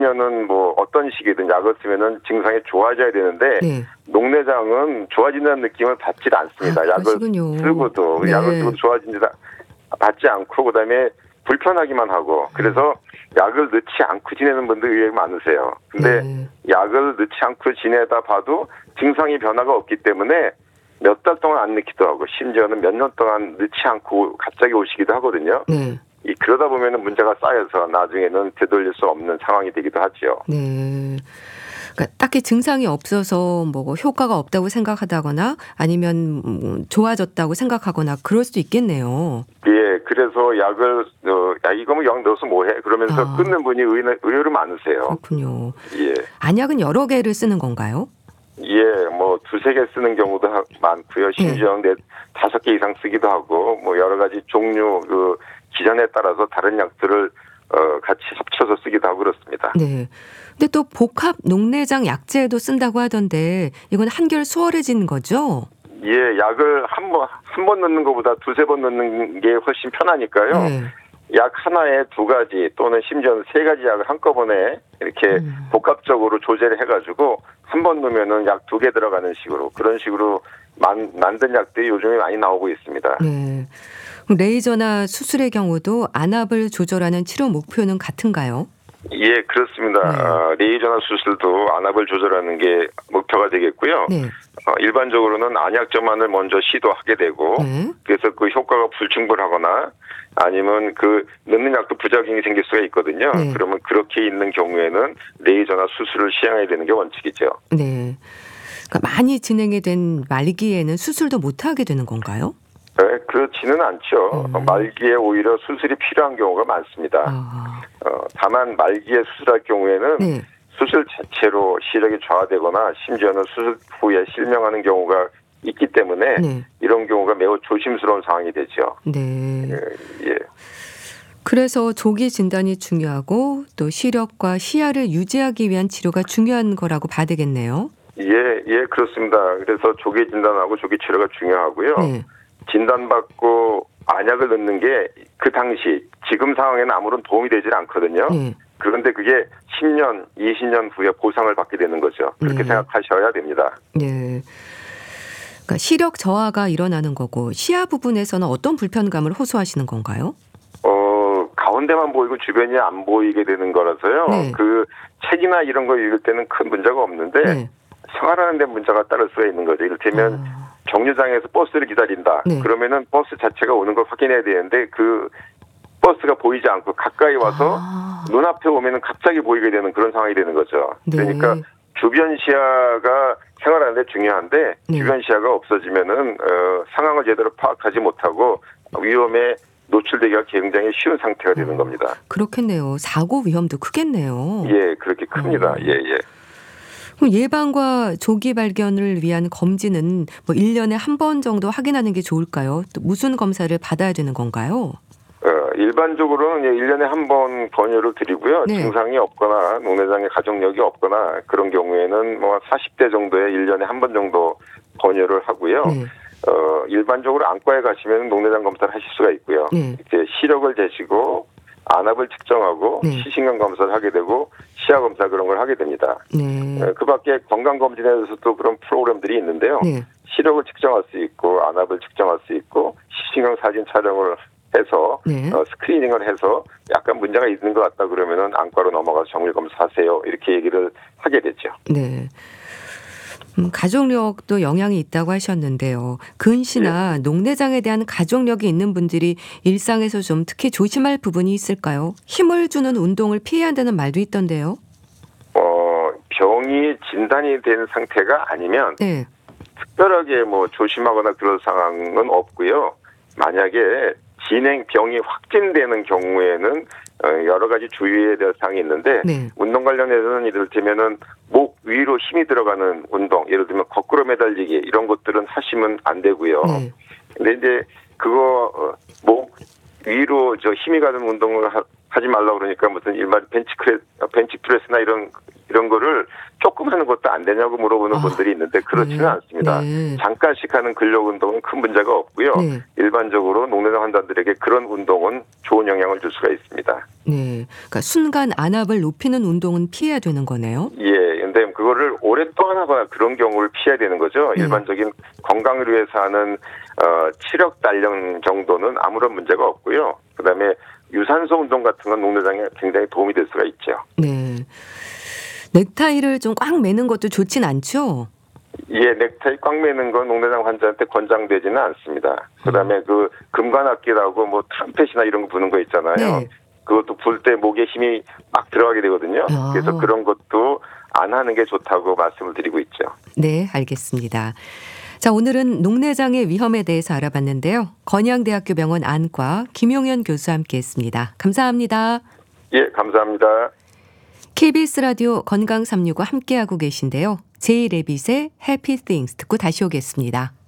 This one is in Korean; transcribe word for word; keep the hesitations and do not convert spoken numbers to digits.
는 뭐 어떤 시기든 약을 쓰면은 증상이 좋아져야 되는데 네. 녹내장은 좋아진다는 느낌을 받지 않습니다. 아, 약을 그러시군요. 쓰고도 네. 약을 쓰고 좋아진다 받지 않고 그다음에 불편하기만 하고 그래서 약을 넣지 않고 지내는 분들이 의외로 많으세요. 근데 네. 약을 넣지 않고 지내다 봐도 증상이 변화가 없기 때문에 몇 달 동안 안 넣기도 하고 심지어는 몇 년 동안 넣지 않고 갑자기 오시기도 하거든요. 네. 이 그러다 보면은 문제가 쌓여서 나중에는 되돌릴 수 없는 상황이 되기도 하죠. 네. 그러니까 딱히 증상이 없어서 뭐 효과가 없다고 생각하다거나 아니면 음 좋아졌다고 생각하거나 그럴 수도 있겠네요. 예, 그래서 약을 어, 야 이거 뭐 약 넣어서 뭐해? 그러면서 아. 끊는 분이 의외, 의외로 많으세요. 그렇군요. 예, 안약은 여러 개를 쓰는 건가요? 예, 뭐 두세 개 쓰는 경우도 하- 많고요. 심지어 네 다섯 개 이상 쓰기도 하고 뭐 여러 가지 종류 그 기전에 따라서 다른 약들을 어, 같이 합쳐서 쓰기도 하고 그렇습니다. 네. 근데 또 복합 녹내장 약제도 쓴다고 하던데 이건 한결 수월해진 거죠? 예, 약을 한 번 한 번 넣는 것보다 두세 번 넣는 게 훨씬 편하니까요. 네. 약 하나에 두 가지 또는 심지어는 세 가지 약을 한꺼번에 이렇게 음. 복합적으로 조제를 해가지고 한 번 넣으면은 약 두 개 들어가는 식으로 그런 식으로 만, 만든 약들이 요즘에 많이 나오고 있습니다. 네. 그럼 레이저나 수술의 경우도 안압을 조절하는 치료 목표는 같은가요? 예, 그렇습니다. 네. 어, 레이저나 수술도 안압을 조절하는 게 목표가 되겠고요. 네. 어, 일반적으로는 안약제만을 먼저 시도하게 되고 네. 그래서 그 효과가 불충분하거나 아니면 그 넣는 약도 부작용이 생길 수가 있거든요. 네. 그러면 그렇게 있는 경우에는 레이저나 수술을 시행해야 되는 게 원칙이죠. 네. 그러니까 많이 진행이 된 말기에는 수술도 못 하게 되는 건가요? 네, 그렇지는 않죠. 음. 말기에 오히려 수술이 필요한 경우가 많습니다. 아. 어, 다만 말기에 수술할 경우에는 네. 수술 자체로 시력이 좌화되거나 심지어는 수술 후에 실명하는 경우가 있기 때문에 네. 이런 경우가 매우 조심스러운 상황이 되죠. 네. 예, 예. 그래서 조기 진단이 중요하고 또 시력과 시야를 유지하기 위한 치료가 중요한 거라고 봐야 되겠네요. 예, 예, 그렇습니다. 그래서 조기 진단하고 조기 치료가 중요하고요. 네. 진단받고 안약을 넣는 게 그 당시 지금 상황에는 아무런 도움이 되질 않거든요. 네. 그런데 그게 십 년, 이십 년 후에 보상을 받게 되는 거죠. 그렇게 네. 생각하셔야 됩니다. 네. 그러니까 시력 저하가 일어나는 거고 시야 부분에서는 어떤 불편감을 호소하시는 건가요? 어, 가운데만 보이고 주변이 안 보이게 되는 거라서요. 네. 그 책이나 이런 거 읽을 때는 큰 문제가 없는데 네. 생활하는 데 문제가 따를 수가 있는 거죠. 이를테면 아. 정류장에서 버스를 기다린다. 네. 그러면은 버스 자체가 오는 걸 확인해야 되는데 그 버스가 보이지 않고 가까이 와서 아. 눈앞에 오면은 갑자기 보이게 되는 그런 상황이 되는 거죠. 네. 그러니까 주변 시야가 생활하는 데 중요한데 네. 주변 시야가 없어지면은 어, 상황을 제대로 파악하지 못하고 위험에 노출되기가 굉장히 쉬운 상태가 되는 겁니다. 그렇겠네요. 사고 위험도 크겠네요. 예, 그렇게 큽니다. 음. 예, 예. 그럼 예방과 조기 발견을 위한 검진은 뭐 일 년에 한 번 정도 확인하는 게 좋을까요? 또 무슨 검사를 받아야 되는 건가요? 어, 일반적으로는 일 년에 한 번 권유를 드리고요. 네. 증상이 없거나 녹내장의 가족력이 없거나 그런 경우에는 뭐 사십 대 정도에 일 년에 한 번 정도 권유를 하고요. 네. 어, 일반적으로 안과에 가시면 녹내장 검사를 하실 수가 있고요. 네. 이렇게 시력을 재시고 안압을 측정하고 네. 시신경 검사를 하게 되고 시야 검사 그런 걸 하게 됩니다. 네. 어, 그 밖에 건강검진에 대해서도 그런 프로그램들이 있는데요. 네. 시력을 측정할 수 있고 안압을 측정할 수 있고 시신경 사진 촬영을 해서 네. 어, 스크리닝을 해서 약간 문제가 있는 것 같다 그러면은 안과로 넘어가서 정밀 검사하세요. 이렇게 얘기를 하게 되죠. 네. 음, 가족력도 영향이 있다고 하셨는데요. 근시나 녹내장에 대한 가족력이 있는 분들이 일상에서 좀 특히 조심할 부분이 있을까요? 힘을 주는 운동을 피해야 한다는 말도 있던데요. 어, 병이 진단이 된 상태가 아니면 네. 특별하게 뭐 조심하거나 그럴 상황은 없고요. 만약에 진행 병이 확진되는 경우에는 어, 여러 가지 주의해야 될 사항이 있는데 네. 운동 관련해서는 이를테면은 목 위로 힘이 들어가는 운동, 예를 들면 거꾸로 매달리기 이런 것들은 하시면 안 되고요. 네. 근데 이제 그거 어, 목 위로 저 힘이 가는 운동을 하, 하지 말라 그러니까 무슨 일반 벤치프레스, 벤치프레스나 이런 이런 거를 조금 조금 하는 것도 안 되냐고 물어보는 아, 분들이 있는데 그렇지는 네. 않습니다. 네. 잠깐씩 하는 근력 운동은 큰 문제가 없고요. 네. 일반적으로 녹내장 환자들에게 그런 운동은 좋은 영향을 줄 수가 있습니다. 네. 그러니까 순간 안압을 높이는 운동은 피해야 되는 거네요. 예, 근데 그거를 오랫동안 하거나 그런 경우를 피해야 되는 거죠. 네. 일반적인 건강을 위해서 하는 어, 치력 단련 정도는 아무런 문제가 없고요. 그다음에 유산소 운동 같은 건 녹내장에 굉장히 도움이 될 수가 있죠. 네. 넥타이를 좀 꽉 매는 것도 좋진 않죠? 예, 넥타이 꽉 매는 건 녹내장 환자한테 권장되지는 않습니다. 그다음에 그 금관악기라고 뭐 트럼펫이나 이런 거 부는 거 있잖아요. 네. 그것도 불 때 목에 힘이 막 들어가게 되거든요. 아. 그래서 그런 것도 안 하는 게 좋다고 말씀을 드리고 있죠. 네, 알겠습니다. 자, 오늘은 녹내장의 위험에 대해서 알아봤는데요. 건양대학교 병원 안과 김용현 교수와 함께했습니다. 감사합니다. 예, 감사합니다. 케이비에스 라디오 건강 삼육오 함께하고 계신데요. 제이레빗의 해피 띵스 듣고 다시 오겠습니다.